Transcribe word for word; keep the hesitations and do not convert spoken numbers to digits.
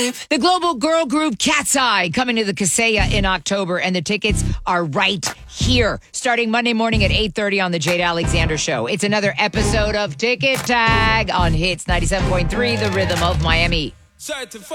The global girl group Cat's Eye coming to the Kaseya in October, and the tickets are right here, starting Monday morning at eight thirty on the Jade Alexander Show. It's another episode of Ticket Tag on Hits ninety-seven point three, the rhythm of Miami.